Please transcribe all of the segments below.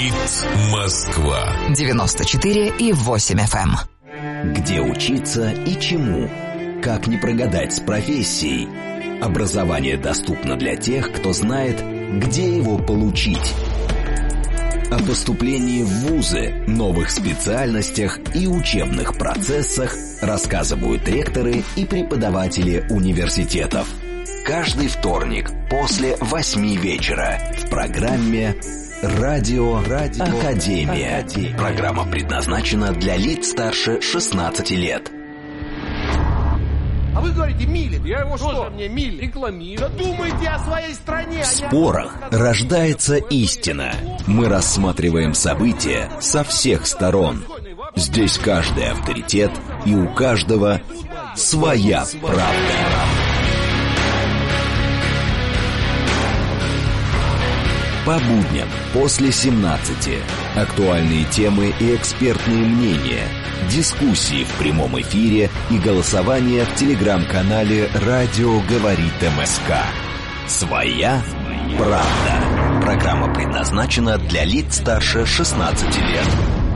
Говорит Москва. 94,8 FM. Где учиться и чему? Как не прогадать с профессией? Образование доступно для тех, кто знает, где его получить. О поступлении в вузы, новых специальностях и учебных процессах рассказывают ректоры и преподаватели университетов. Каждый вторник после 8 вечера в программе «Радио Академия». Программа предназначена для лиц старше 16 лет. А вы говорите, Милин. Я его что? Мне Милин рекламирую. Да думайте о своей стране. В спорах рождается истина. Мы рассматриваем события со всех сторон. Здесь каждый авторитет, и у каждого своя правда. По будням после 17. Актуальные темы и экспертные мнения. Дискуссии в прямом эфире и голосование в телеграм-канале «Радио говорит МСК». Своя правда. Программа предназначена для лиц старше 16 лет.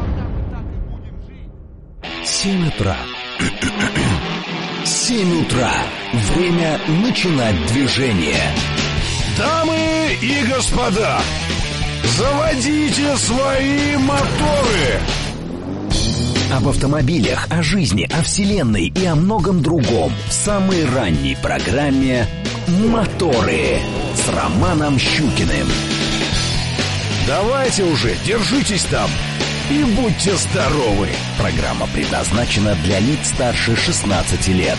7 утра. 7 утра. Время начинать движение. Дамы и господа, заводите свои моторы! Об автомобилях, о жизни, о вселенной и о многом другом в самой ранней программе «Моторы» с Романом Щукиным. Давайте уже, держитесь там и будьте здоровы! Программа предназначена для лиц старше 16 лет.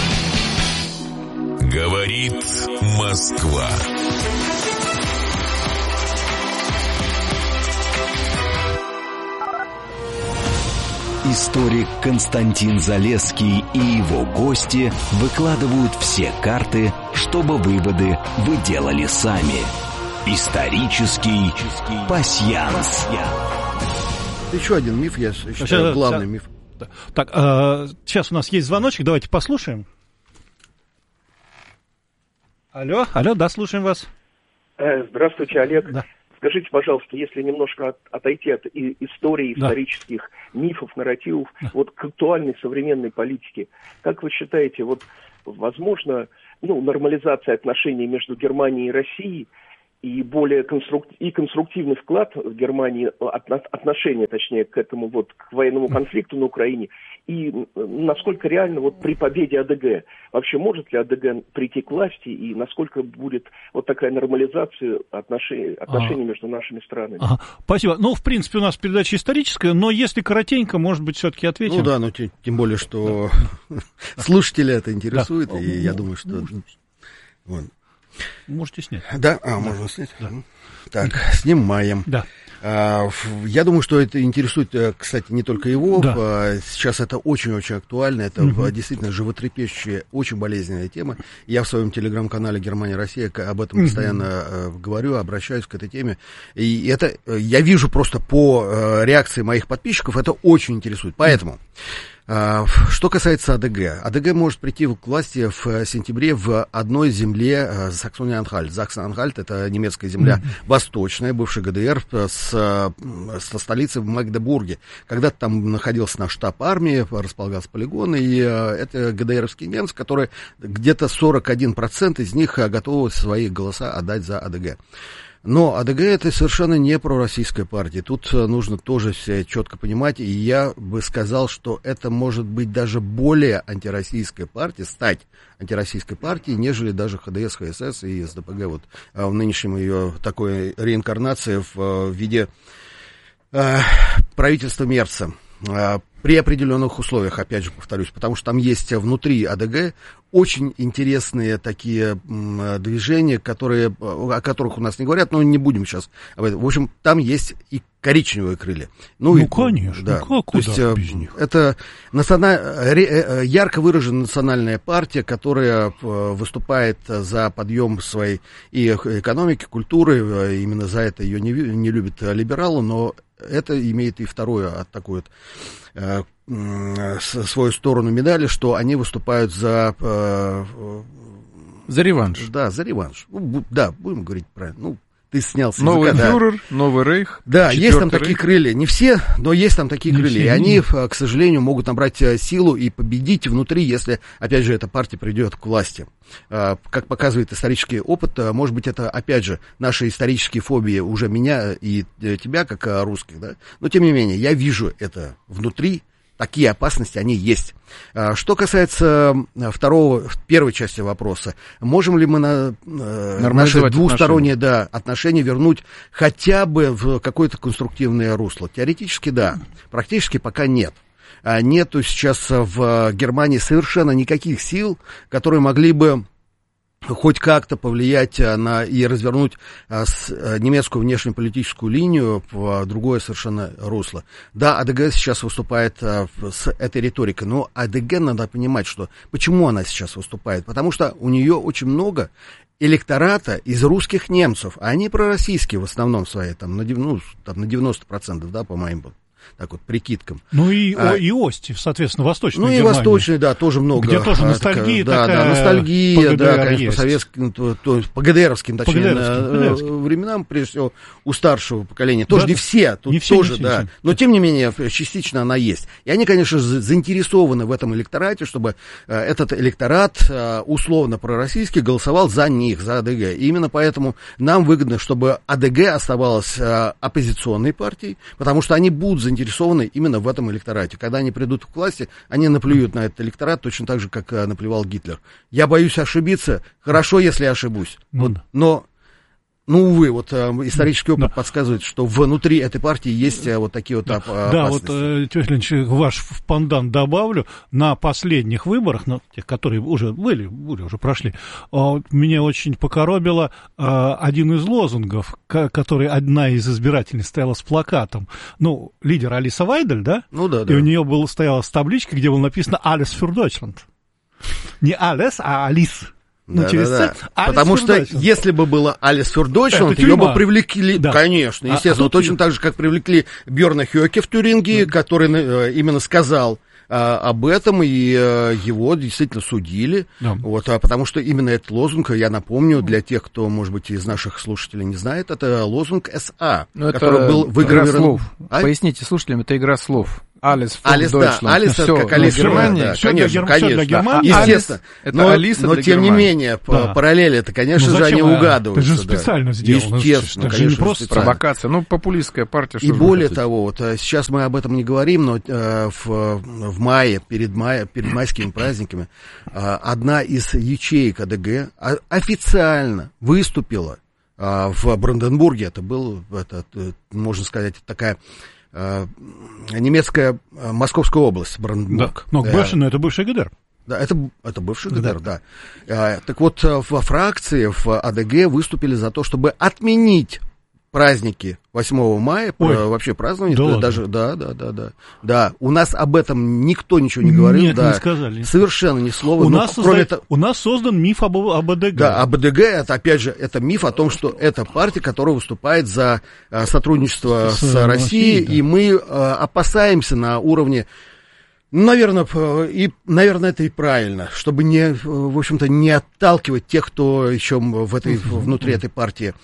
Говорит Москва. Историк Константин Залесский и его гости выкладывают все карты, чтобы выводы вы делали сами. Исторический пасьянс. Еще один миф, я считаю, главный миф. Так, сейчас у нас есть звоночек, давайте послушаем. Алло, да, слушаем вас. Здравствуйте, Олег. Да. Скажите, пожалуйста, если немножко отойти от истории, исторических мифов, нарративов, вот к актуальной современной политике, как вы считаете, вот возможно, нормализация отношений между Германией и Россией и более конструктивный вклад в Германии, отношение, точнее, к этому к военному конфликту на Украине, и насколько реально при победе АДГ, вообще может ли АДГ прийти к власти, и насколько будет вот такая нормализация отношений между нашими странами? Спасибо. В принципе, у нас передача историческая, но если коротенько, может быть, все-таки ответим. Тем более, что слушателя это интересует, и я думаю, что... Можете снять. Да, можно снять. Да. Так, снимаем. Да. Я думаю, что это интересует, кстати, не только его. Да. Сейчас это очень-очень актуально. Это действительно животрепещущая, очень болезненная тема. Я в своем телеграм-канале «Германия-Россия» об этом постоянно говорю, обращаюсь к этой теме. И это я вижу просто по реакции моих подписчиков, это очень интересует. Поэтому... Что касается АДГ. АДГ может прийти к власти в сентябре в одной земле Саксония-Анхальт. Саксон-Анхальт — это немецкая земля восточная, бывшая ГДР, со столицей в Магдебурге. Когда-то там находился наш штаб армии, располагался полигон, и это ГДРовские немцы, которые где-то 41% из них готовы свои голоса отдать за АДГ. Но АДГ — это совершенно не пророссийская партия. Тут нужно тоже все четко понимать, и я бы сказал, что это может быть даже более антироссийская партия, стать антироссийской партией, нежели даже ХДС, ХСС и СДПГ в нынешнем ее такой реинкарнации в виде правительства Мерца. При определенных условиях, опять же повторюсь, потому что там есть внутри АДГ очень интересные такие движения, о которых у нас не говорят, но не будем сейчас об этом. В общем, там есть и коричневые крылья. Конечно, да. Куда без них? Это ярко выраженная национальная партия, которая выступает за подъем своей и экономики, культуры. Именно за это ее не любят либералы, но это имеет и вторую такую свою сторону медали, что они выступают за реванш. Да, за реванш. Да, будем говорить правильно. ты снял с языка. Новый фюрер, новый рейх. Да, есть там такие крылья. Не все, но есть там такие крылья. И они, к сожалению, могут набрать силу и победить внутри, если, опять же, эта партия придет к власти. Как показывает исторический опыт, может быть, это, опять же, наши исторические фобии уже меня и тебя, как русских, да. Но, тем не менее, я вижу это внутри. Такие опасности, они есть. Что касается первой части вопроса, можем ли мы наши двусторонние отношения вернуть хотя бы в какое-то конструктивное русло? Теоретически да, практически пока нет. Нету сейчас в Германии совершенно никаких сил, которые могли бы хоть как-то повлиять и развернуть немецкую внешнеполитическую линию в другое совершенно русло. Да, АДГ сейчас выступает с этой риторикой, но АДГ, надо понимать, что почему она сейчас выступает, потому что у нее очень много электората из русских немцев, а они пророссийские в основном свои, там, на 90%, да, по моим так вот прикидкам. Ну и Ости, соответственно, восточная Германия. Ну и восточная, да, тоже много. Где тоже ностальгия такая. Да, ностальгия, да, конечно, есть. по советским, по ГДРовским, точнее, временам, прежде всего, у старшего поколения. Тоже не все, тут тоже, да. Но, тем не менее, частично она есть. И они, конечно, заинтересованы в этом электорате, чтобы этот электорат, условно пророссийский, голосовал за них, за АДГ. И именно поэтому нам выгодно, чтобы АДГ оставалась оппозиционной партией, потому что они будут заинтересованы именно в этом электорате. Когда они придут к власти, они наплюют на этот электорат точно так же, как наплевал Гитлер. Я боюсь ошибиться. Хорошо, если я ошибусь. Но увы, вот исторический опыт подсказывает, что внутри этой партии есть вот такие вот опасности. Да, вот, Тёфим Ильич, ваш пандан добавлю, на последних выборах, тех, которые уже были, уже прошли, меня очень покоробило один из лозунгов, который одна из избирательниц стояла с плакатом. Ну, лидер Алиса Вайдель, да? Ну да, и у нее стояла табличка, где было написано «Alles für Deutschland». Не «Alles», а «Алис». Да. Потому что если бы было Алис фюр Дойчланд, ее бы привлекли, конечно, естественно, точно так же, как привлекли Бьорна Хёке в Тюрингии, который именно сказал об этом, и его действительно судили, вот, потому что именно этот лозунг, я напомню, для тех, кто, может быть, из наших слушателей не знает, это лозунг СА, который был выгравирован. Поясните слушателям, это игра слов. Алис, да, Алис это как Алис Германия, да, конечно, естественно. Но тем не менее, параллели это, конечно же, они угадываются. Это же специально сделано. Естественно, это же не просто провокация, популистская партия. И более того, вот сейчас мы об этом не говорим, но в мае, перед майскими праздниками, одна из ячеек АДГ официально выступила в Бранденбурге. Это был, можно сказать, такая немецкая Московская область, Бранденбург. Да, но Бэшен это бывший ГДР. Да, это бывший ГДР, да. Так вот, во фракции, в АДГ выступили за то, чтобы отменить праздники 8 мая, вообще празднование, даже, да. У нас об этом никто ничего не говорил. Нет, не сказали. Совершенно ни слова. У нас создан миф об АДГ. Да, об АДГ, это, опять же, это миф о том, что это партия, которая выступает за сотрудничество с Россией, да. И мы опасаемся на уровне. Наверное, это и правильно, чтобы в общем-то, не отталкивать тех, кто еще внутри этой партии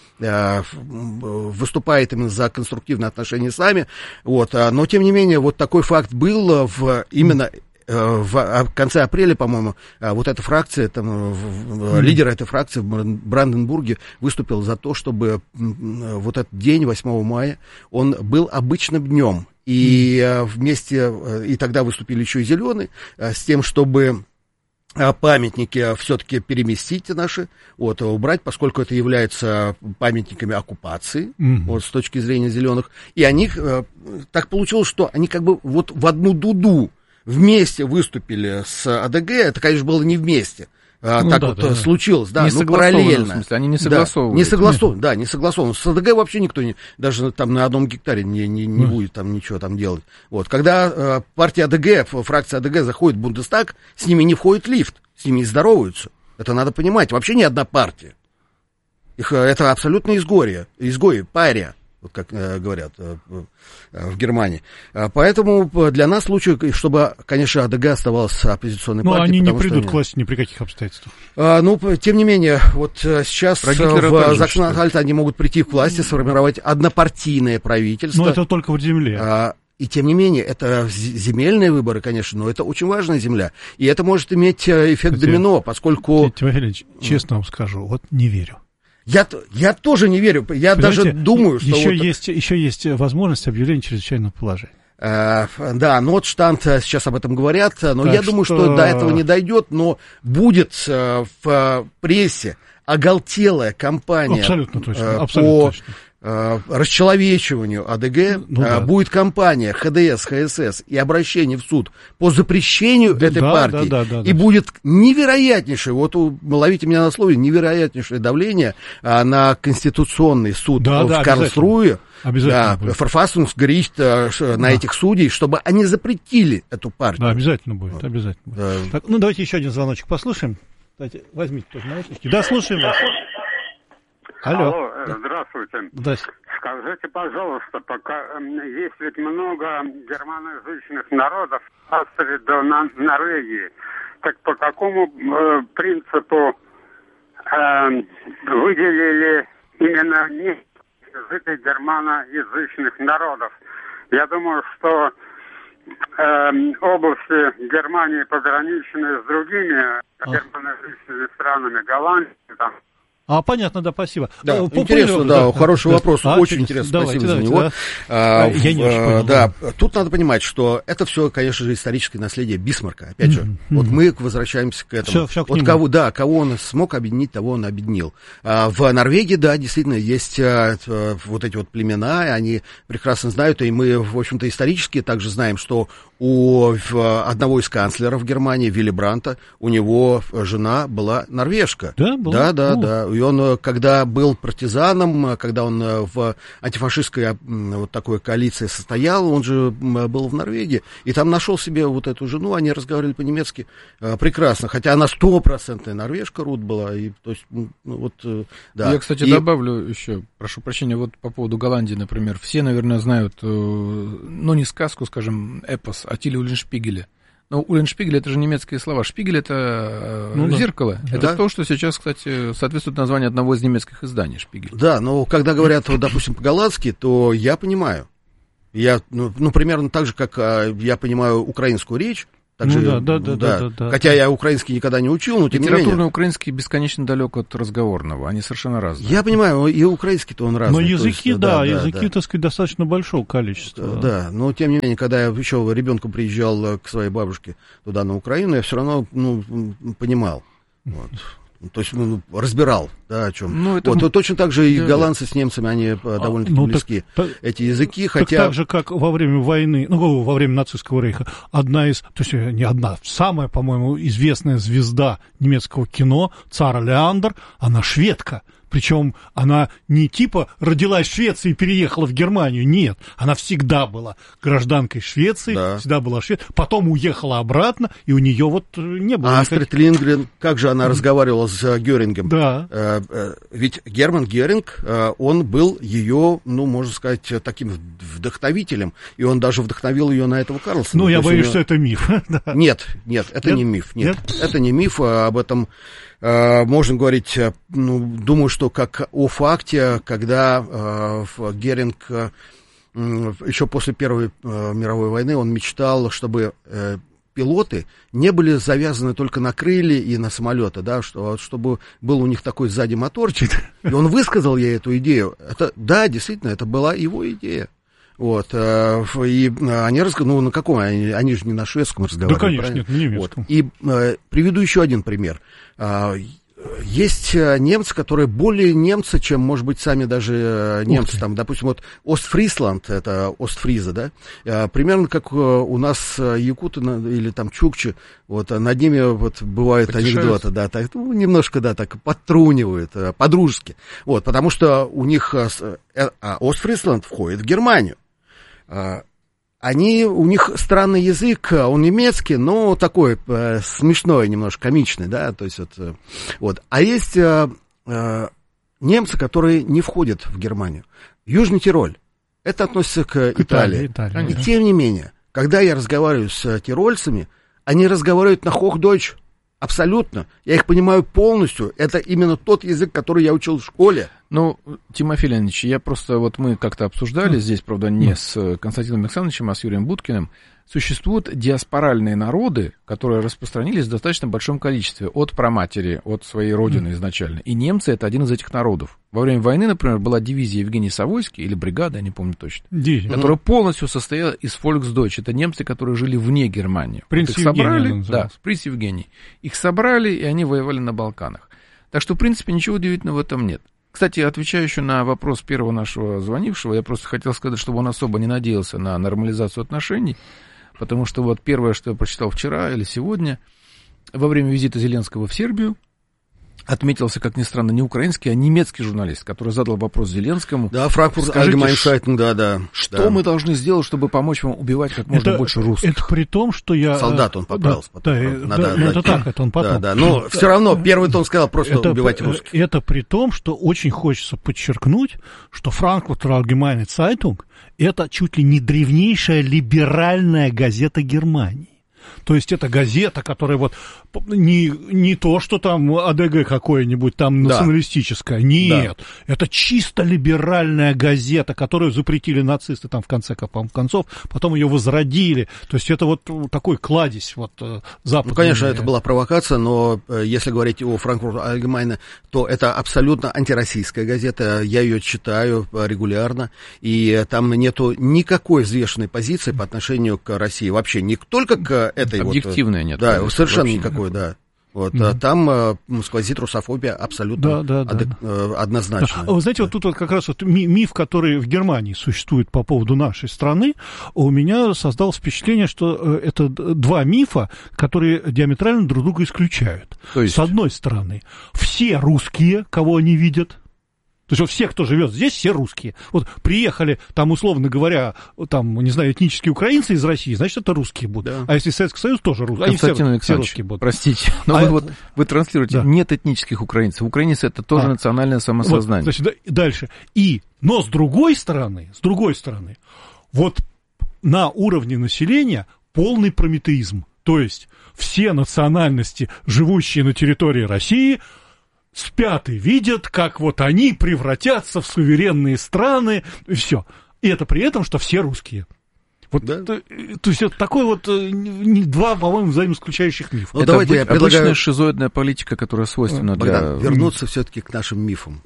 выступает именно за конструктивные отношения с нами. Вот. Но, тем не менее, вот такой факт был именно в конце апреля, по-моему, вот эта фракция, лидер этой фракции в Бранденбурге выступил за то, чтобы вот этот день, 8 мая, он был обычным днем. И и тогда выступили еще и зеленые, с тем, чтобы памятники все-таки переместить наши, убрать, поскольку это является памятниками оккупации, с точки зрения зеленых. И они, так получилось, что они как бы вот в одну дуду вместе выступили с АДГ, это, конечно, было не вместе. Случилось, да, параллельно. В смысле, они не согласовывают. Не согласовано. С АДГ вообще никто даже там на одном гектаре не будет там ничего там делать. Вот. Когда партия АДГ, фракция АДГ заходит в Бундестаг, с ними не входит лифт, с ними не здороваются. Это надо понимать. Вообще не одна партия. Это абсолютно изгои, пария. вот как говорят в Германии. Поэтому для нас лучше, чтобы, конечно, АДГ оставалась оппозиционной партией. Но они не придут к власти ни при каких обстоятельствах. Тем не менее, вот сейчас в законодательстве они могут прийти к власти, сформировать однопартийное правительство. Но это только в земле. И тем не менее, это земельные выборы, конечно, но это очень важная земля. И это может иметь эффект домино, поскольку... Тимофей Ильич, честно вам скажу, вот не верю. Я тоже не верю. Я даже думаю, что... Еще есть возможность объявления чрезвычайного положения. Да, Нотштант сейчас об этом говорят, но так я думаю, что до этого не дойдет, но будет в прессе оголтелая кампания по расчеловечиванию АДГ, будет кампания ХДС, ХСС и обращение в суд по запрещению этой партии, и будет невероятнейшее, вот ловите меня на слове, невероятнейшее давление на Конституционный суд в Карлсруhe, Verfassungsgericht на этих судей, чтобы они запретили эту партию. Да, обязательно будет, обязательно будет. Так, давайте еще один звоночек послушаем. Давайте, возьмите тоже наушники. Да, слушаем вас. Алло, здравствуйте. Здравствуйте. Скажите, пожалуйста, пока есть ведь много германоязычных народов, от Австрии до Норвегии, так по какому принципу выделили именно языки германоязычных народов? Я думаю, что области Германии, пограничные с другими германоязычными странами, Голландия, там. Понятно, да, спасибо. Да, интересно, хороший вопрос, очень интересно, спасибо за него. Я не очень понял. Тут надо понимать, что это все, конечно же, историческое наследие Бисмарка. Опять же, вот мы возвращаемся к этому. Всё вот кого он смог объединить, того он объединил. В Норвегии, да, действительно, есть вот эти вот племена, и они прекрасно знают, и мы, в общем-то, исторически также знаем, что у одного из канцлеров Германии, Вилли Брандта, у него жена была норвежка. Да, была? Да. И он, когда был партизаном, когда он в антифашистской вот такой коалиции состоял, он же был в Норвегии, и там нашел себе вот эту жену, они разговаривали по-немецки прекрасно, хотя она 100% норвежка, Рут была, и, то есть, да. Я, кстати, добавлю еще, прошу прощения, вот по поводу Голландии, например, все, наверное, знают, не сказку, скажем, эпос о Тиле Улленшпигеле. Но Улленшпигель — это же немецкие слова. Шпигель — это зеркало. Да. Это то, что сейчас, кстати, соответствует названию одного из немецких изданий, Шпигель. Да, но когда говорят, допустим, по-голландски, то я понимаю. Я, примерно так же, как я понимаю украинскую речь. Также, да. Хотя я украинский никогда не учил, но тем не менее. Литературный украинский бесконечно далек от разговорного, они совершенно разные. Я понимаю, и украинский-то он разный. Но языки, языки, так сказать, достаточно большого количества. Да, но тем не менее, когда я еще ребенком приезжал к своей бабушке туда на Украину, я все равно, понимал. Вот. То есть, разбирал, да, о чем. Точно так же и голландцы с немцами, они довольно-таки близки, эти языки, хотя... Так же, как во время войны, во время нацистского рейха, самая, по-моему, известная звезда немецкого кино, Цара Леандер, она шведка. Причем она не типа родилась в Швеции и переехала в Германию, нет. Она всегда была гражданкой Швеции, всегда была шведкой, потом уехала обратно, и у нее не было... Астрид Линдгрен, как же она разговаривала с Герингом? Да. Ведь Герман Геринг, он был ее, можно сказать, таким вдохновителем, и он даже вдохновил ее на этого Карлсона. Я боюсь, что это миф. Нет, это не миф. Нет, это не миф, об этом... Можно говорить, думаю, что как о факте, когда Геринг еще после Первой мировой войны, он мечтал, чтобы пилоты не были завязаны только на крылья и на самолеты, да, чтобы был у них такой сзади моторчик, и он высказал ей эту идею. Действительно, это была его идея. Вот, и они разговаривали, на каком, они же не на шведском разговаривали. Да, конечно, нет, на немецком. И приведу еще один пример. Есть немцы, которые более немцы, чем, может быть, сами даже немцы. Там, допустим, Остфрисланд, это Остфриза, да, примерно как у нас якуты или там чукчи, над ними бывают анекдоты, да, так, немножко, да, так подтрунивают, по-дружески. Потому что у них Остфрисланд входит в Германию. У них странный язык, он немецкий, но такой смешной, немножко комичный, да, то есть А есть немцы, которые не входят в Германию. Южный Тироль. Это относится к Италии. И тем не менее, когда я разговариваю с тирольцами, они разговаривают на Hochdeutsch. Абсолютно. Я их понимаю полностью. Это именно тот язык, который я учил в школе. Ну, Тимофей Леонидович, мы как-то обсуждали здесь, правда, не с Константином Александровичем, а с Юрием Буткиным. Существуют диаспоральные народы, которые распространились в достаточно большом количестве от праматери, от своей родины изначально. И немцы — это один из этих народов. Во время войны, например, была дивизия Евгений Савойский, или бригада, я не помню точно, которая полностью состояла из Volksdeutsch. Это немцы, которые жили вне Германии. Принц Евгений собрали, да, принц Евгений. Их собрали, и они воевали на Балканах. Так что, в принципе, ничего удивительного в этом нет. Кстати, отвечая еще на вопрос первого нашего звонившего, я просто хотел сказать, чтобы он особо не надеялся на нормализацию отношений, потому что вот первое, что я прочитал вчера или сегодня, во время визита Зеленского в Сербию, отметился, как ни странно, не украинский, а немецкий журналист, который задал вопрос Зеленскому. Да, Frankfurt Allgemeine Zeitung, да. Что мы должны сделать, чтобы помочь вам убивать как можно больше русских? Это при том, что я... Солдат он поправился потом. Это он потом. Да, но все равно первый он сказал просто убивать русских. Это при том, что очень хочется подчеркнуть, что Frankfurt Allgemeine Zeitung это чуть ли не древнейшая либеральная газета Германии. То есть это газета, которая вот не то, что там АДГ какое-нибудь там националистическое, нет, это чисто либеральная газета, которую запретили нацисты там в конце концов, потом ее возродили, то есть это вот такой кладезь вот западный. Ну, конечно, это была провокация, но если говорить о Frankfurt Allgemeine, то это абсолютно антироссийская газета, я ее читаю регулярно, и там нету никакой взвешенной позиции по отношению к России, вообще не только к этой объективная нет. Да, совершенно никакой, да. Вот, там сквозит русофобия абсолютно однозначно. Вы знаете, вот тут вот как раз вот миф, который в Германии существует по поводу нашей страны, у меня создалось впечатление, что это два мифа, которые диаметрально друг друга исключают. То есть? С одной стороны, все русские, кого они видят, то есть вот все, кто живет здесь, все русские. Вот приехали, там, условно говоря, там, не знаю, этнические украинцы из России, значит, это русские будут. Да. А если Советский Союз, тоже русские. Константин Александрович, русские будут. Простите, но вы транслируете, нет этнических украинцев. Украинцы — это тоже национальное самосознание. Вот, значит, дальше. Но с другой стороны, вот на уровне населения полный прометеизм. То есть все национальности, живущие на территории России, спят и видят, как вот они превратятся в суверенные страны, и все. И это при этом, что все русские. Вот, да. То есть это такой вот два, по-моему, взаимоисключающих мифа. Ну, давайте я предлагаю... Обычная шизоидная политика, которая свойственна для... вернуться все-таки к нашим мифам.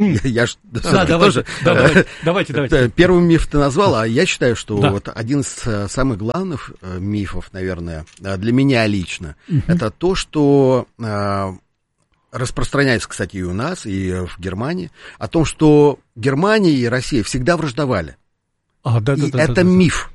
Давайте. Первый миф ты назвал, а я считаю, что вот один из самых главных мифов, наверное, для меня лично, это то, что... распространяется, кстати, и у нас, и в Германии, о том, что Германия и Россия всегда врождовали. Это миф.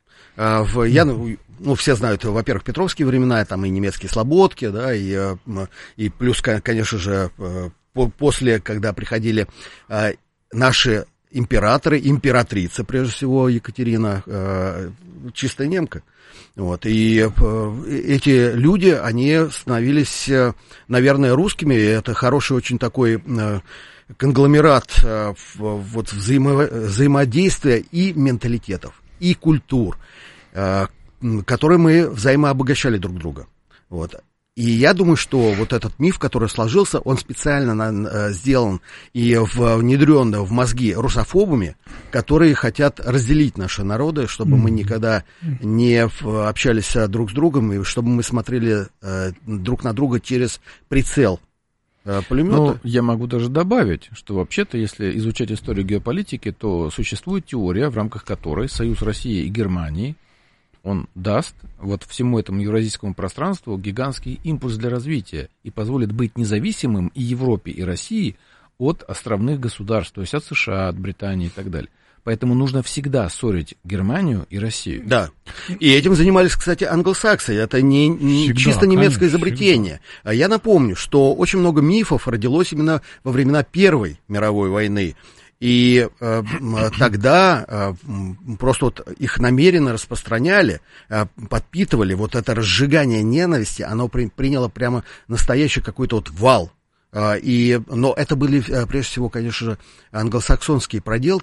Все знают, во-первых, петровские времена, там и немецкие слободки, да, и плюс, конечно же, после, когда приходили наши императоры, императрица, прежде всего, Екатерина, чистая немка. Вот, и эти люди, они становились, наверное, русскими, и это хороший очень такой конгломерат вот взаимодействия и менталитетов, и культур, которые мы взаимообогащали друг друга. Вот. И я думаю, что вот этот миф, который сложился, он специально сделан и внедрен в мозги русофобами, которые хотят разделить наши народы, чтобы мы никогда не общались друг с другом, и чтобы мы смотрели друг на друга через прицел пулемета. Ну, я могу даже добавить, что вообще-то, если изучать историю геополитики, то существует теория, в рамках которой Союз России и Германии он даст вот всему этому евразийскому пространству гигантский импульс для развития и позволит быть независимым и Европе, и России от островных государств, то есть от США, от Британии и так далее. Поэтому нужно всегда ссорить Германию и Россию. Да. И этим занимались, кстати, англосаксы. Это не чисто немецкое изобретение. Всегда. Я напомню, что очень много мифов родилось именно во времена Первой мировой войны. И тогда просто вот их намеренно распространяли, подпитывали. Вот это разжигание ненависти, оно приняло прямо настоящий какой-то вот вал. Но это были, прежде всего, конечно же, англосаксонские проделки.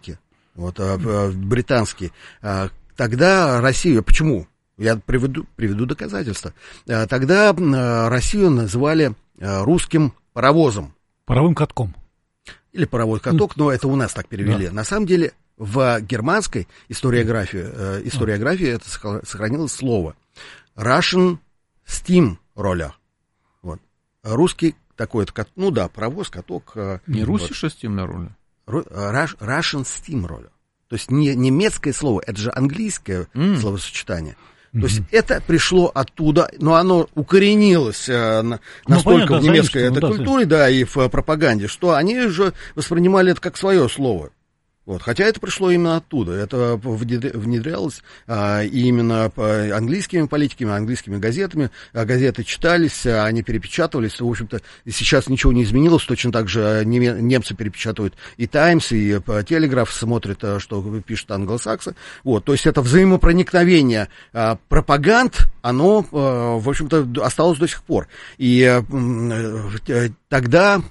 вот, британский, тогда Россию, почему? Я приведу доказательства. Тогда Россию называли русским паровозом. Паровым катком. Или паровой каток, но это у нас так перевели. Да. На самом деле в германской историографии это сохранилось слово Russian Steam Roller. Вот. Русский такой, паровоз, каток. Не Russian Steam Roller? Russian Steam Roller. То есть не немецкое слово, это же английское словосочетание. То есть это пришло оттуда, но оно укоренилось настолько в немецкой культуре, да, и в пропаганде, что они же воспринимали это как свое слово. Вот. Хотя это пришло именно оттуда. Это внедрялось именно английскими политиками, английскими газетами. Газеты читались, они перепечатывались. В общем-то, сейчас ничего не изменилось. Точно так же немцы перепечатывают и «Таймс», и «Телеграф», смотрят, что пишут англосаксы. Вот. То есть это взаимопроникновение пропаганд, оно, в общем-то, осталось до сих пор. И тогда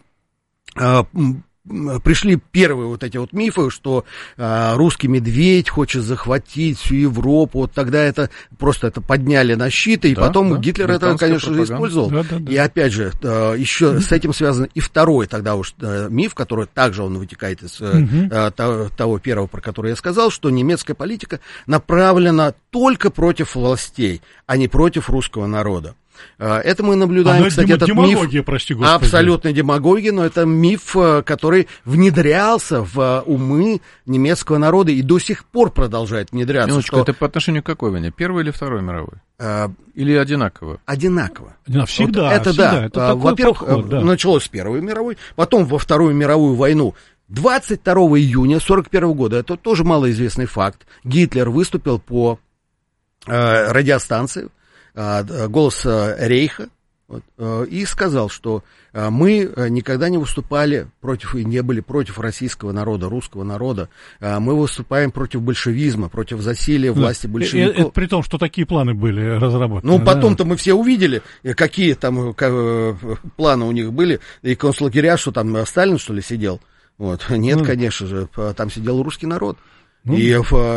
пришли первые вот эти вот мифы, что русский медведь хочет захватить всю Европу. Вот тогда это просто подняли на щиты, и потом Гитлер это, конечно же, использовал. И опять же, еще с этим связан и второй тогда уж миф, который также он вытекает из того первого, про который я сказал, что немецкая политика направлена только против властей, а не против русского народа. Это мы наблюдаем, кстати, этот миф, прости господи. Абсолютно демагогия, но это миф, который внедрялся в умы немецкого народа и до сих пор продолжает внедряться. Минуточку, это по отношению к какой войне? Первой или Второй мировой? Или одинаково? Одинаково. Всегда, вот это всегда. Да. Это во-первых, подход, да. Началось с Первой мировой, потом во Вторую мировую войну. 22 июня 1941 года, это тоже малоизвестный факт, Гитлер выступил по радиостанции «Голос Рейха», вот, и сказал, что мы никогда не выступали против и не были против российского народа, русского народа. Мы выступаем против большевизма, против засилия власти большевиков. Это при том, что такие планы были разработаны. Ну, потом-то мы все увидели, какие там планы у них были. И концлагеря, что там Сталин, что ли, сидел? Вот. Нет, конечно же, там сидел русский народ. И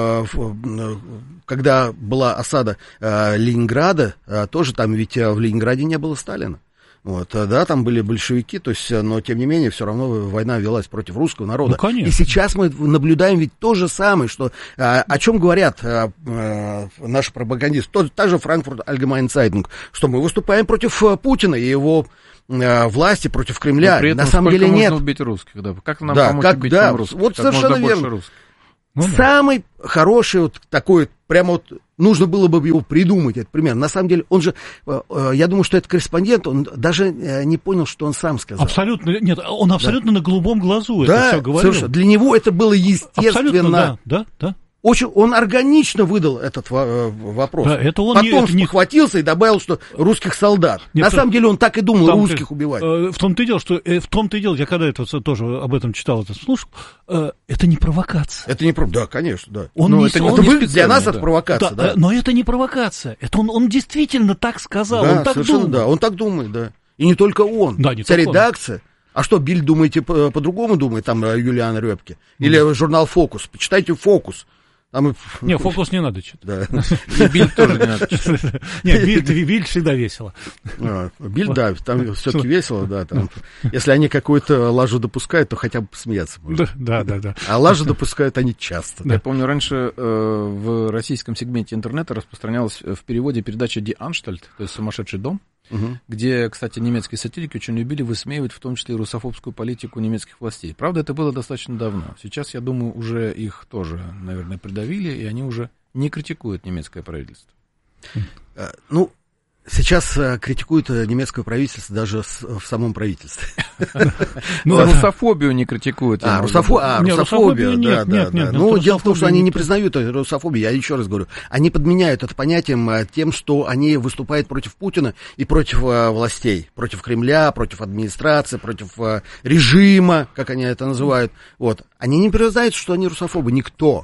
когда была осада Ленинграда, тоже там ведь в Ленинграде не было Сталина. Вот, да, там были большевики, то есть, но тем не менее, все равно война велась против русского народа. И сейчас мы наблюдаем ведь то же самое, что о чем говорят наши пропагандисты, та же Frankfurt Allgemeine Zeitung, что мы выступаем против Путина и его власти, против Кремля. На самом деле нет. Можно убить русских, да? Как нам помочь убить русских? Вот совершенно верно. Самый хороший вот такой, прямо вот нужно было бы его придумать, этот пример. На самом деле, он же, я думаю, что этот корреспондент, он даже не понял, что он сам сказал. Абсолютно, нет, он абсолютно на голубом глазу это все говорил. Совершенно. Для него это было естественно. Да. Очень, он органично выдал этот вопрос. Да, это он потом спохватился и добавил, что русских солдат. Нет, на самом деле он так и думал, русских убивать. В том-то и дело, я когда это тоже об этом читал, это слушал, это не провокация. Это не провокация, да, конечно, да. Это выглядит для нас это провокация, да. Но это не провокация, это он действительно так сказал, он так думает. Да, он так думает, да. И не только он, вся редакция. А что, Биль, думаете, по-другому думает, там, Юлиан Рёбке? Или журнал «Фокус»? Почитайте «Фокус». Не, «Фокус» не надо читать. Да. И «Биль» тоже не надо читать. Нет, «Биль» всегда весело. «Биль», да, там все-таки весело, да. Там, если они какую-то лажу допускают, то хотя бы посмеяться можно. Да. А лажу допускают они часто. Я помню, раньше в российском сегменте интернета распространялась в переводе передача «Die Anstalt», то есть «Сумасшедший дом», где, кстати, немецкие сатирики очень любили высмеивать в том числе и русофобскую политику немецких властей. Правда, это было достаточно давно. Сейчас, я думаю, уже их тоже, наверное, придавили, и они уже не критикуют немецкое правительство. Ну, сейчас критикуют немецкое правительство даже в самом правительстве. Ну, русофобию не критикуют. Русофобию, да. Ну, дело в том, что они не признают русофобию, я еще раз говорю. Они подменяют это понятием тем, что они выступают против Путина и против властей, против Кремля, против администрации, против режима, как они это называют. Вот. Они не признают, что они русофобы, никто.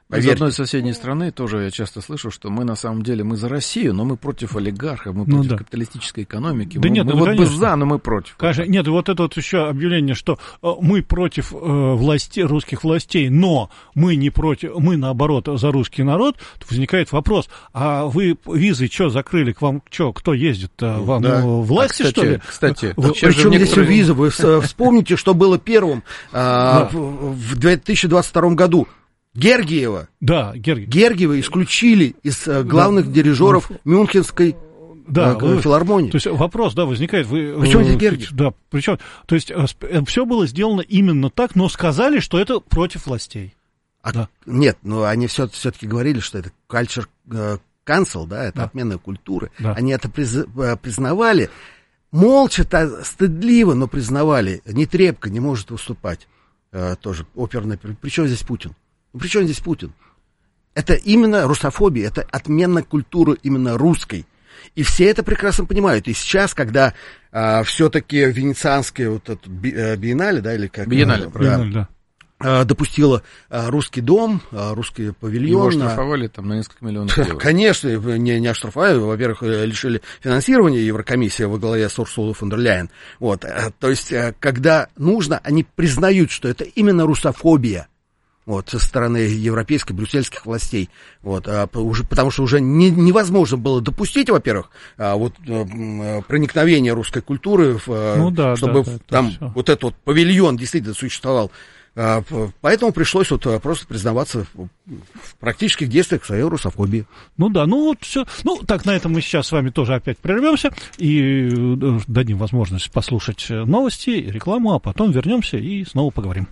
Из одной соседней страны тоже я часто слышу, что мы на самом деле мы за Россию, но мы против олигархов, мы против капиталистической экономики. Да мы вот бы за, но мы против. Конечно, нет, вот это вот еще объявление, что мы против властей, русских властей, но мы не против, мы наоборот за русский народ, возникает вопрос, а вы визы что закрыли, к вам что, кто ездит, вам власти, кстати, что ли? Кстати, причем здесь визы, вы вспомните, что было первым в 2022 году. Гергиева. Да, Гергиева исключили из главных дирижеров Мюнхенской филармонии. То есть вопрос, возникает. Причем здесь Гергиев? Да, причем, то есть все было сделано именно так, но сказали, что это против властей. Нет, но они все-таки говорили, что это culture cancel, это отмена культуры. Да. Они это признавали. Молча, стыдливо, но признавали. Нетребко не может выступать тоже оперный. Причем здесь Путин? Причем здесь Путин? Это именно русофобия, это отмена культуры именно русской. И все это прекрасно понимают. И сейчас, когда все-таки венецианская вот эта биеннале, или как? Биеннале, допустила русский дом, русский павильон. Его оштрафовали там на несколько миллионов евро. Конечно, не оштрафовали. Во-первых, лишили финансирования Еврокомиссия во главе с Урсулой фон дер Ляйен. То есть, когда нужно, они признают, что это именно русофобия. Со стороны европейских, брюссельских властей. Потому что уже невозможно было допустить, во-первых, проникновение русской культуры, чтобы там вот этот вот павильон действительно существовал. Поэтому пришлось просто признаваться в практических действиях своей русофобии. Все. Так, на этом мы сейчас с вами тоже опять прервемся и дадим возможность послушать новости, рекламу, а потом вернемся и снова поговорим.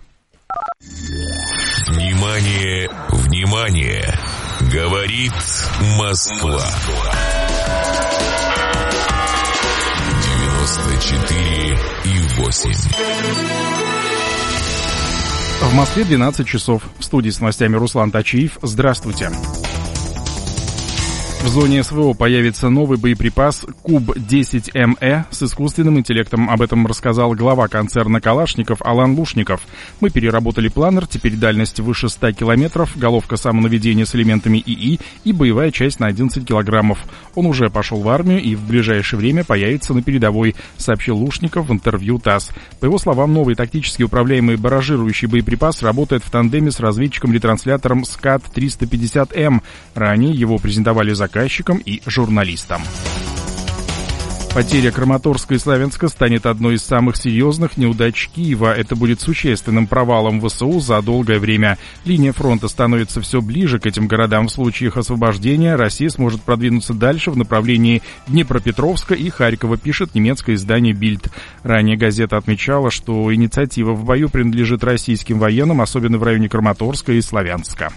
Внимание, внимание! Говорит Москва. 94,8. В Москве 12 часов. В студии с новостями Руслан Тачиев. Здравствуйте. В зоне СВО появится новый боеприпас Куб-10МЭ с искусственным интеллектом. Об этом рассказал глава концерна «Калашников» Алан Лушников. Мы переработали планер, теперь дальность выше 100 километров, головка самонаведения с элементами ИИ и боевая часть на 11 килограммов. Он уже пошел в армию и в ближайшее время появится на передовой, сообщил Лушников в интервью ТАСС. По его словам, новый тактически управляемый барражирующий боеприпас работает в тандеме с разведчиком-ретранслятором СКАТ-350М. Ранее его презентовали заказчикам и журналистам. Потеря Краматорска и Славянска станет одной из самых серьезных неудач Киева. Это будет существенным провалом ВСУ за долгое время. Линия фронта становится все ближе к этим городам. В случае их освобождения Россия сможет продвинуться дальше в направлении Днепропетровска и Харькова, пишет немецкое издание «Бильд». Ранее газета отмечала, что инициатива в бою принадлежит российским военным, особенно в районе Краматорска и Славянска.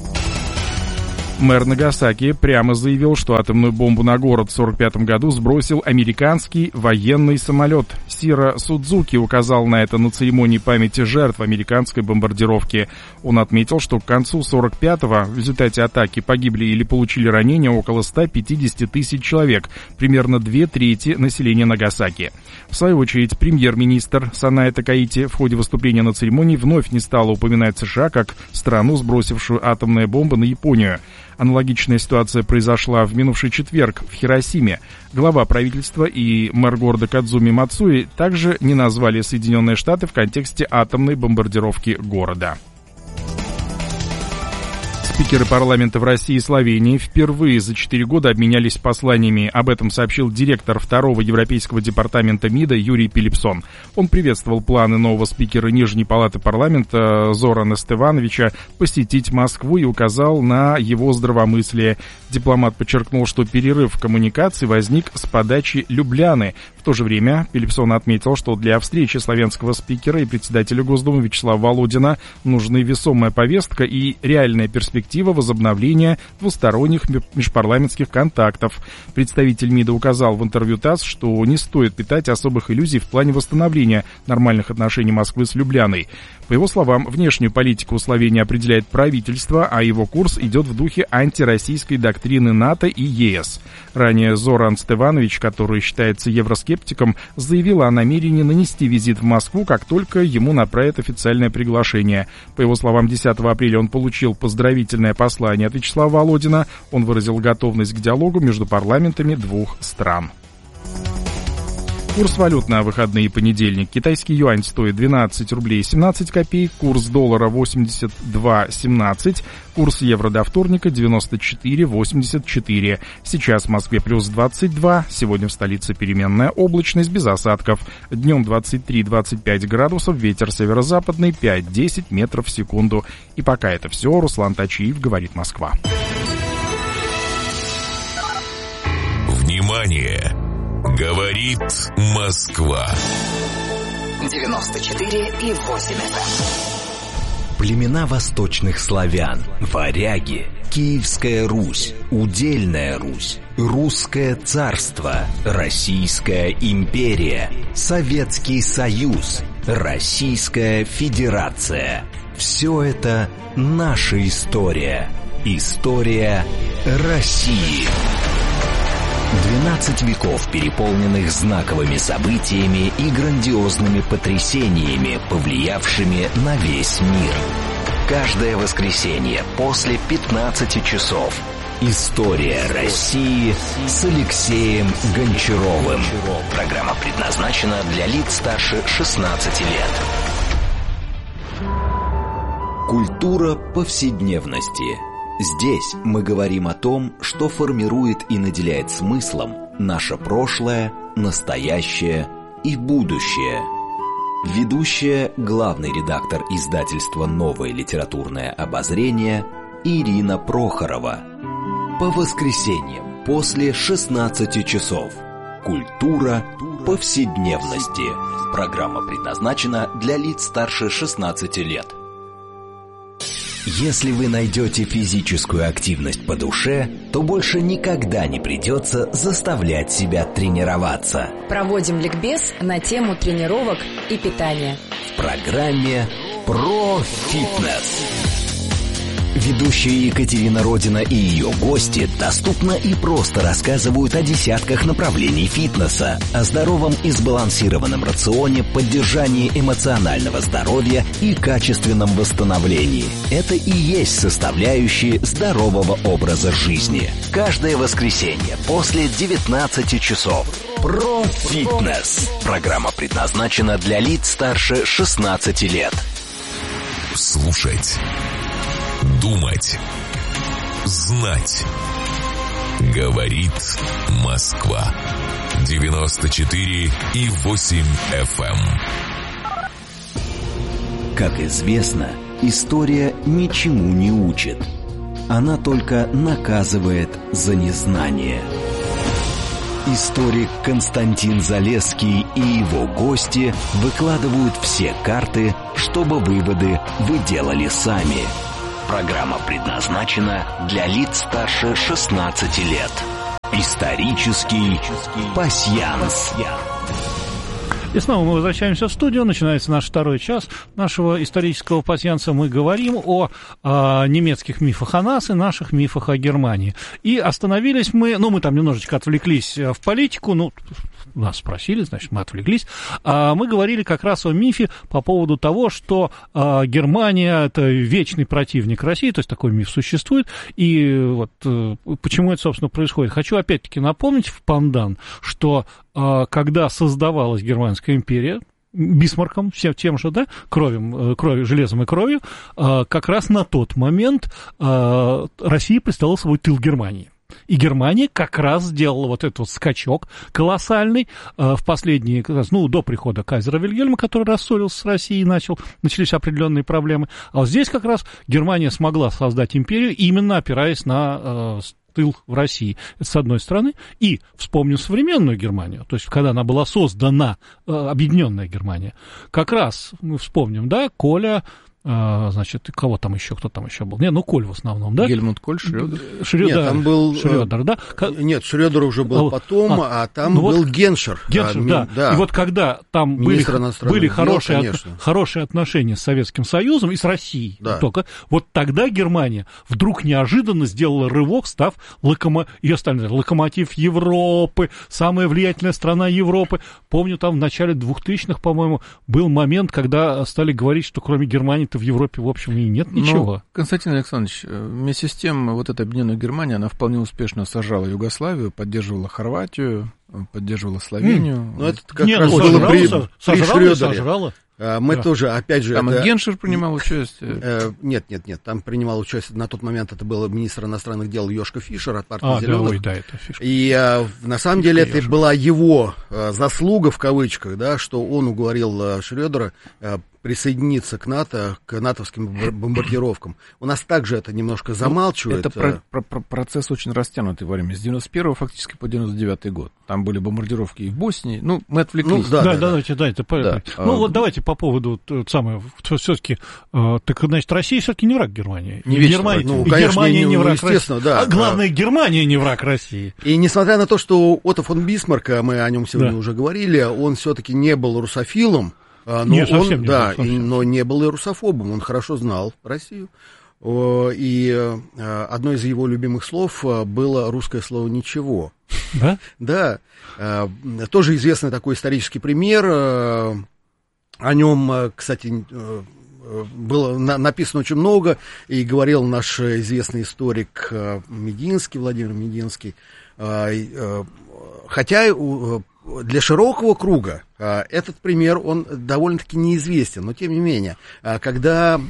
Мэр Нагасаки прямо заявил, что атомную бомбу на город в 1945 году сбросил американский военный самолет. Сиро Судзуки указал на это на церемонии памяти жертв американской бомбардировки. Он отметил, что к концу 1945-го в результате атаки погибли или получили ранения около 150 тысяч человек, примерно 2/3 населения Нагасаки. В свою очередь, премьер-министр Саная Такаити в ходе выступления на церемонии вновь не стала упоминать США как страну, сбросившую атомные бомбы на Японию. Аналогичная ситуация произошла в минувший четверг в Хиросиме. Глава правительства и мэр города Кадзуми Мацуи также не назвали Соединенные Штаты в контексте атомной бомбардировки города. Спикеры парламента в России и Словении впервые за 4 года обменялись посланиями. Об этом сообщил директор второго европейского департамента МИДа Юрий Пилипсон. Он приветствовал планы нового спикера Нижней палаты парламента Зорана Стевановича посетить Москву и указал на его здравомыслие. Дипломат подчеркнул, что перерыв в коммуникации возник с подачи Любляны. В то же время Пилипсон отметил, что для встречи славянского спикера и председателя Госдумы Вячеслава Володина нужны весомая повестка и реальная перспектива возобновления двусторонних межпарламентских контактов. Представитель МИДа указал в интервью ТАСС, что не стоит питать особых иллюзий в плане восстановления нормальных отношений Москвы с Любляной. По его словам, внешнюю политику Словении определяет правительство, а его курс идет в духе антироссийской доктрины НАТО и ЕС. Ранее Зоран Стеванович, который считается евроскептиком, заявил о намерении нанести визит в Москву, как только ему направят официальное приглашение. По его словам, 10 апреля он получил поздравительное поздравительное послание от Вячеслава Володина. Он выразил готовность к диалогу между парламентами двух стран. Курс валют на выходные и понедельник. Китайский юань стоит 12 рублей 17 копеек, курс доллара 82.17, курс евро до вторника 94.84. Сейчас в Москве плюс 22, сегодня в столице переменная облачность без осадков. Днем 23-25 градусов, ветер северо-западный 5-10 метров в секунду. И пока это все, Руслан Тачиев, говорит Москва. Внимание! Говорит Москва. 94,8 FM. Племена восточных славян, варяги, Киевская Русь, Удельная Русь, Русское царство, Российская империя, Советский Союз, Российская Федерация. Все это наша история. История России. 12 веков, переполненных знаковыми событиями и грандиозными потрясениями, повлиявшими на весь мир. Каждое воскресенье после 15 часов. История России с Алексеем Гончаровым. Программа предназначена для лиц старше 16 лет. Культура повседневности. Здесь мы говорим о том, что формирует и наделяет смыслом наше прошлое, настоящее и будущее. Ведущая, главный редактор издательства «Новое литературное обозрение» Ирина Прохорова. По воскресеньям после 16 часов. Культура повседневности. Программа предназначена для лиц старше 16 лет. Если вы найдете физическую активность по душе, то больше никогда не придется заставлять себя тренироваться. Проводим ликбез на тему тренировок и питания. В программе «Про фитнес». Ведущие Екатерина Родина и ее гости доступно и просто рассказывают о десятках направлений фитнеса, о здоровом и сбалансированном рационе, поддержании эмоционального здоровья и качественном восстановлении. Это и есть составляющие здорового образа жизни. Каждое воскресенье после 19 часов. Про фитнес. Программа предназначена для лиц старше 16 лет. Слушать. Думать. Знать. Говорит Москва. 94,8 FM. Как известно, история ничему не учит. Она только наказывает за незнание. Историк Константин Залесский и его гости выкладывают все карты, чтобы выводы вы делали сами. Программа предназначена для лиц старше 16 лет. Исторический пасьянс. И снова мы возвращаемся в студию. Начинается наш второй час нашего исторического пасьянса. Мы говорим о немецких мифах о нас и наших мифах о Германии. И остановились мы, мы там немножечко отвлеклись в политику, нас спросили, значит, мы отвлеклись. Мы говорили как раз о мифе по поводу того, что Германия – это вечный противник России, то есть такой миф существует. И вот почему это, собственно, происходит. Хочу опять-таки напомнить в пандан, что когда создавалась Германская империя, Бисмарком, всем тем же, да, кровью, железом и кровью, как раз на тот момент Россия представляла собой тыл Германии. И Германия как раз сделала вот этот вот скачок колоссальный в последние, до прихода кайзера Вильгельма, который рассорился с Россией, начались определенные проблемы. А вот здесь как раз Германия смогла создать империю, именно опираясь на тыл в России, это с одной стороны, и вспомним современную Германию, то есть когда она была создана, объединенная Германия, как раз мы вспомним, да, Коля, значит, кто там еще был? Коль в основном, да? Гельмут Коль, Шрёдер. Нет, там был Шрёдер, да? Нет, Шрёдер уже был потом, там был Геншер. Геншер, да. И вот когда там были хорошие отношения с Советским Союзом и с Россией, только вот тогда Германия вдруг неожиданно сделала рывок, став локомотив Европы, самая влиятельная страна Европы. Помню, там в начале 2000-х, по-моему, был момент, когда стали говорить, что кроме Германии Германии-то в Европе, в общем, и нет ничего. Но, Константин Александрович, вместе с тем, вот эта Объединенная Германия, она вполне успешно сажала Югославию, поддерживала Хорватию, поддерживала Словению. Ну, это как раз было при Шрёдере. Сожрала. Мы тоже, опять же... Там и Геншер принимал участие. Нет, там принимал участие, на тот момент это был министр иностранных дел Йошка Фишер от партии «Зеленых». Это Фишер. И на самом деле это была его заслуга, в кавычках, да, что он уговорил Шрёдера присоединиться к НАТО, к натовским бомбардировкам. У нас также это немножко замалчивает. Это процесс очень растянутый во время. С 91 фактически по 99 год. Там были бомбардировки и в Боснии. Ну, мы отвлеклись. Давайте по поводу все-таки, так, значит, Россия все-таки не враг Германии. Германия не враг России. Да. А главное, Германия не враг России. И несмотря на то, что Отто фон Бисмарк, мы о нем сегодня уже говорили, он все-таки не был русофилом, но не был и русофобом, он хорошо знал Россию. И одно из его любимых слов было русское слово «ничего». Да? Да. Тоже известный такой исторический пример. О нем, кстати, было написано очень много, и говорил наш известный историк Мединский, Владимир Мединский. Хотя для широкого круга этот пример, он довольно-таки неизвестен, но тем не менее, когда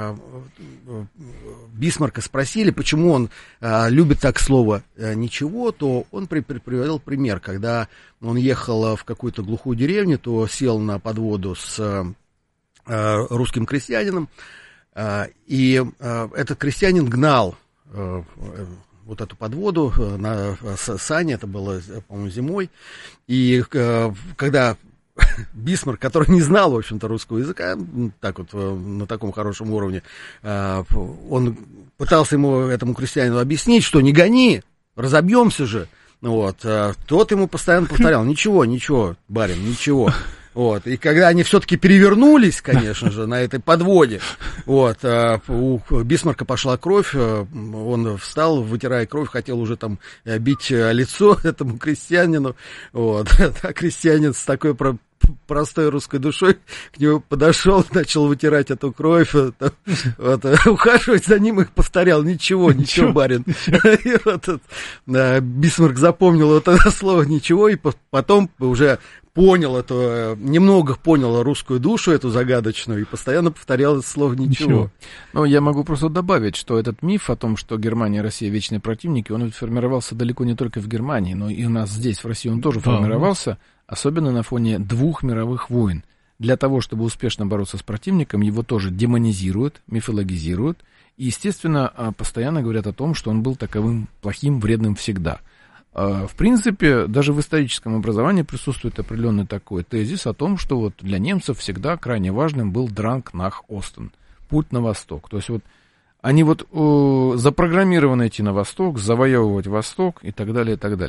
Бисмарка спросили, почему он любит так слово «ничего», то он приводил пример, когда он ехал в какую-то глухую деревню, то сел на подводу с русским крестьянином, и этот крестьянин гнал вот эту подводу на сане, это было, по-моему, зимой, и когда Бисмарк, который не знал, в общем-то, русского языка, так вот, на таком хорошем уровне, он пытался этому крестьянину объяснить, что не гони, разобьемся же, вот, тот ему постоянно повторял: ничего, барин, ничего. Вот, и когда они все-таки перевернулись, конечно же, на этой подводе, вот, у Бисмарка пошла кровь, он встал, вытирая кровь, хотел уже там бить лицо этому крестьянину, вот, а крестьянин с такой простой русской душой к нему подошел, начал вытирать эту кровь, ухаживать за ним и повторял: ничего, барин. И Бисмарк запомнил вот это слово «ничего», и потом уже немного понял русскую душу, эту загадочную, и постоянно повторял это слово «ничего». Ну, я могу просто добавить, что этот миф о том, что Германия и Россия вечные противники, он ведь формировался далеко не только в Германии, но и у нас здесь, в России, он тоже формировался, особенно на фоне 2 мировых войн. Для того, чтобы успешно бороться с противником, его тоже демонизируют, мифологизируют, и, естественно, постоянно говорят о том, что он был таковым плохим, вредным всегда. В принципе, даже в историческом образовании присутствует определенный такой тезис о том, что вот для немцев всегда крайне важным был «Drang nach Osten», путь на восток. То есть вот они запрограммированы идти на восток, завоевывать восток и так далее, и так далее.